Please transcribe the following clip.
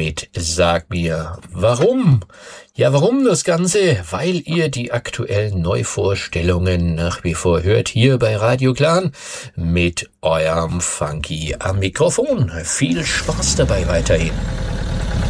mit Sag mir warum. Ja, warum das Ganze? Weil ihr die aktuellen Neuvorstellungen nach wie vor hört hier bei Radio Clan mit eurem Funky am Mikrofon. Viel Spaß dabei weiterhin.